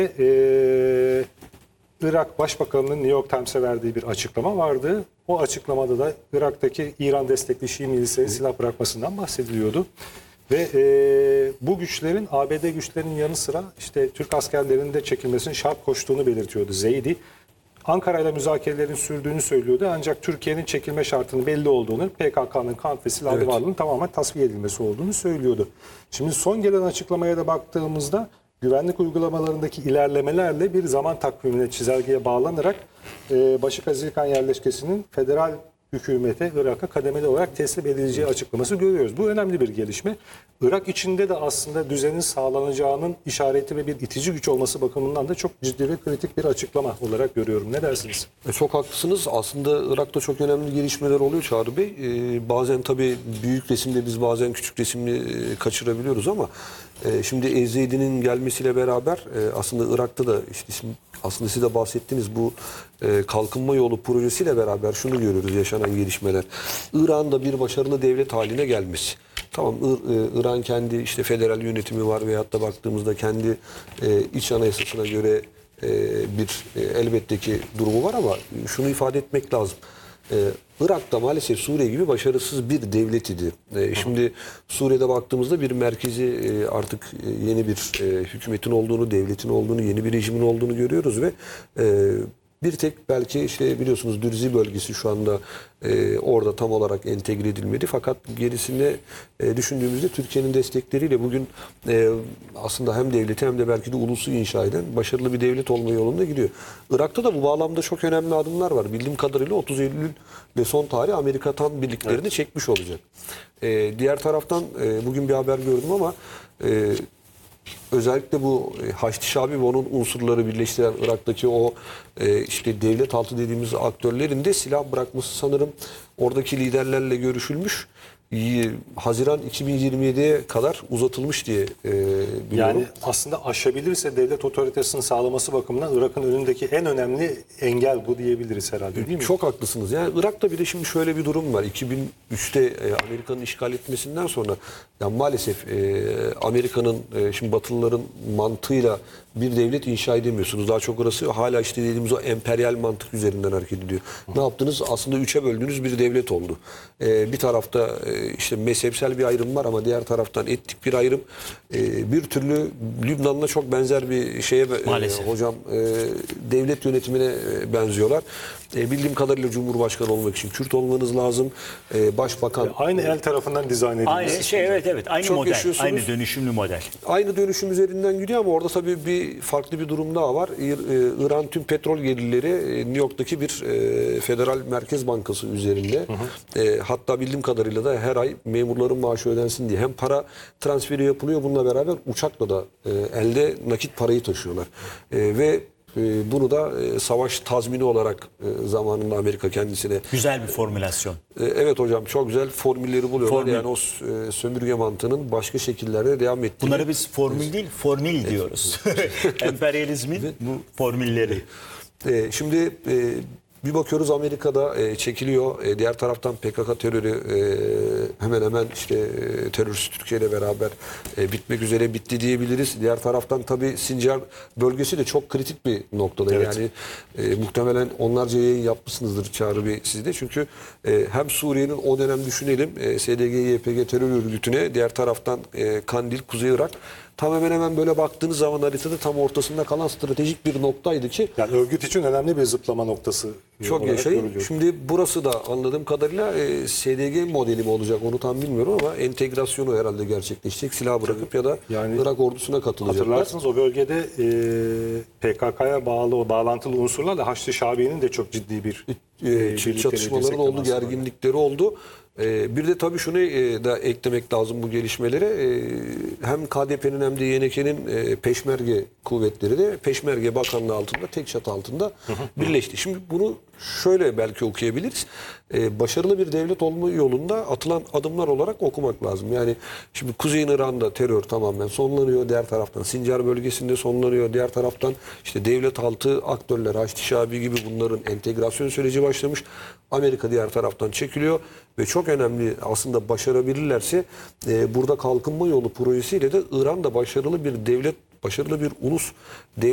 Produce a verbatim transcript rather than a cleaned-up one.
Ee, Irak Başbakanı'nın New York Times'e verdiği bir açıklama vardı. O açıklamada da Irak'taki İran destekli Şii milislerin silah bırakmasından bahsediliyordu. Ve e, bu güçlerin A B D güçlerinin yanı sıra işte Türk askerlerinin de çekilmesinin şart koştuğunu belirtiyordu Zeydi. Ankara ile müzakerelerin sürdüğünü söylüyordu. Ancak Türkiye'nin çekilme şartının belli olduğunu, P K K'nın kamp ve silahlı Evet. varlığının tamamen tasfiye edilmesi olduğunu söylüyordu. Şimdi son gelen açıklamaya da baktığımızda güvenlik uygulamalarındaki ilerlemelerle bir zaman takvimine, çizelgeye bağlanarak e, Başıkazıkan yerleşkesinin federal hükümete Irak'a kademeli olarak teslim edileceği açıklaması görüyoruz. Bu önemli bir gelişme. Irak içinde de aslında düzenin sağlanacağının işareti ve bir itici güç olması bakımından da çok ciddi ve kritik bir açıklama olarak görüyorum. Ne dersiniz? E, çok haklısınız. Aslında Irak'ta çok önemli gelişmeler oluyor Çağrı Bey. E, bazen tabii büyük resimde biz bazen küçük resimli e, kaçırabiliyoruz ama e, şimdi Ezeydi'nin gelmesiyle beraber e, aslında Irak'ta da işte şimdi aslında siz de bahsettiğiniz bu e, kalkınma yolu projesiyle beraber şunu görüyoruz yaşanan gelişmeler. İran'ın da bir başarılı devlet haline gelmesi. Tamam, İran kendi işte federal yönetimi var veyahut da baktığımızda kendi e, iç anayasasına göre e, bir e, elbette ki durumu var ama şunu ifade etmek lazım. E, Irak'ta maalesef Suriye gibi başarısız bir devlet idi. E, şimdi Suriye'de baktığımızda bir merkezi e, artık e, yeni bir e, hükümetin olduğunu, devletin olduğunu, yeni bir rejimin olduğunu görüyoruz ve e, bir tek belki işte biliyorsunuz Dürzi bölgesi şu anda e, orada tam olarak entegre edilmedi. Fakat gerisini e, düşündüğümüzde Türkiye'nin destekleriyle bugün e, aslında hem devleti hem de belki de ulusu inşa eden başarılı bir devlet olma yolunda gidiyor. Irak'ta da bu bağlamda çok önemli adımlar var. Bildiğim kadarıyla otuz Eylül ve son tarih Amerika tam birliklerini evet. çekmiş olacak. E, diğer taraftan e, bugün bir haber gördüm ama e, özellikle bu Haçlı Şabi ve onun unsurları birleştiren Irak'taki o e, işte devlet altı dediğimiz aktörlerin de silah bırakması sanırım oradaki liderlerle görüşülmüş. Haziran iki bin yirmi yediye kadar uzatılmış diye e, biliyorum. Yani aslında aşabilirse devlet otoritesini sağlaması bakımından Irak'ın önündeki en önemli engel bu diyebiliriz herhalde, değil mi? Çok haklısınız. Yani Irak'ta bir de şimdi şöyle bir durum var. iki bin üçte e, Amerika'nın işgal etmesinden sonra yani maalesef e, Amerika'nın e, şimdi Batılıların mantığıyla bir devlet inşa edemiyorsunuz. Daha çok orası hala işte dediğimiz o emperyal mantık üzerinden hareket ediyor. Hı. Ne yaptınız? Aslında üçe böldüğünüz bir devlet oldu. E, bir tarafta e, işte mezhepsel bir ayrım var ama diğer taraftan etnik bir ayrım. E, bir türlü Lübnan'la çok benzer bir şeye e, hocam e, devlet yönetimine e, benziyorlar. E, bildiğim kadarıyla Cumhurbaşkanı olmak için Kürt olmanız lazım. E, Başbakan. Aynı el tarafından dizayn edilmiş. Aynı şey, evet evet. Aynı çok model. Aynı dönüşümlü model. Aynı dönüşüm üzerinden gidiyor ama orada tabii bir farklı bir durum daha var. İr, İran tüm petrol gelirleri New York'taki bir e, Federal Merkez Bankası üzerinde. Hı hı. E, hatta bildiğim kadarıyla da her ay memurların maaşı ödensin diye hem para transferi yapılıyor, bununla beraber uçakla da e, elde nakit parayı taşıyorlar. E, ve e, bunu da e, savaş tazmini olarak e, zamanında Amerika kendisine... Güzel bir formülasyon. E, evet hocam, çok güzel formülleri buluyorlar. Formül. Yani o e, sömürge mantığının başka şekillerde devam ettiğini... Bunları biz formül değil, formül diyoruz. Emperyalizmin bu formülleri. E, şimdi e, bir bakıyoruz Amerika'da e, çekiliyor. E, diğer taraftan P K K terörü e, hemen hemen işte e, terörist Türkiye ile beraber e, bitmek üzere bitti diyebiliriz. Diğer taraftan tabii Sincar bölgesi de çok kritik bir noktada. Evet. Yani e, muhtemelen onlarca yayın yapmışsınızdır Çağrı Bey siz de. Çünkü e, hem Suriye'nin o dönem düşünelim e, S D G Y P G terör örgütüne, diğer taraftan e, Kandil, Kuzey Irak. Tam hemen hemen böyle baktığınız zaman haritada tam ortasında kalan stratejik bir noktaydı ki. Yani örgüt için önemli bir zıplama noktası. Çok yaşayın. Şimdi burası da anladığım kadarıyla e, S D G modeli mi olacak onu tam bilmiyorum ama entegrasyonu herhalde gerçekleşecek. Silah bırakıp ya da yani, Irak ordusuna katılacaklar. Hatırlarsınız o bölgede e, P K K'ya bağlı o bağlantılı unsurlarla Haçlı Şabi'nin de çok ciddi bir e, e, çatışmaların oldu, gerginlikleri oldu. Ee, bir de tabii şunu e, da eklemek lazım bu gelişmelere. E, hem K D P'nin hem de Y N K'nin e, Peşmerge kuvvetleri de Peşmerge Bakanlığı altında, tek çatı altında birleşti. Şimdi bunu şöyle belki okuyabiliriz. E, başarılı bir devlet olma yolunda atılan adımlar olarak okumak lazım. Yani şimdi Kuzey İran'da terör tamamen sonlanıyor. Diğer taraftan Sincar bölgesinde sonlanıyor. Diğer taraftan işte devlet altı aktörler, Haçlı Şabi gibi bunların entegrasyon süreci başlamış. Amerika diğer taraftan çekiliyor ve çok önemli aslında başarabilirlerse e, burada kalkınma yolu projesiyle de İran da başarılı bir devlet, başarılı bir ulus devlet